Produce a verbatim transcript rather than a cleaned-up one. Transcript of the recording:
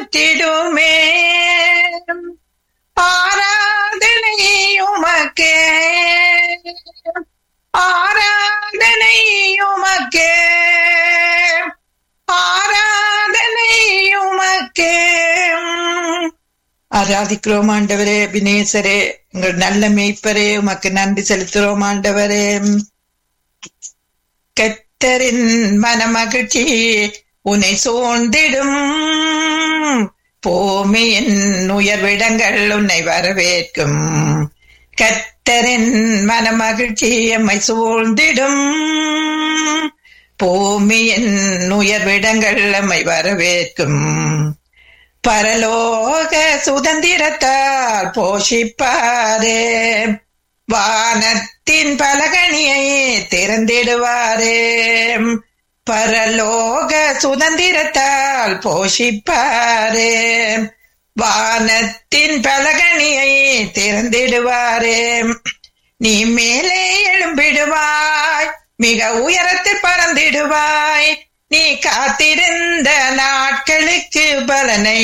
போற்றிடுமே. ஆராதனை உமக்கே, ஆராதனை உமக்கே, ஆராதனை உமக்கே. ஆராதிக்கிறோம் ஆண்டவரே, வினேசரே, உங்கள் நல்ல மேய்ப்பரே, உமக்கு நன்றி செலுத்துகிறோம் ஆண்டவரே. கர்த்தரின் மனமகிழ்ச்சி உன்னை சூழ்ந்திடும், பூமியின் உயர்விடங்கள் உன்னை வரவேற்கும். கர்த்தரின் மனமகிழ்ச்சி எம்மை சூழ்ந்திடும், பூமியின் உயர்விடங்கள் எம்மை வரவேற்கும். பரலோக சுதந்திரத்தால் போஷிப்பாரே, வானத்தின் பலகணியை திறந்திடுவாரே. பரலோக சுதந்திரத்தால் போஷிப்பாரே, வானத்தின் பலகணியை திறந்திடுவாரே. நீ மேலே எழும்பிடுவாய், மிக உயரத்தில் பறந்திடுவாய். நீ காத்திருந்த நாட்களுக்கு பலனை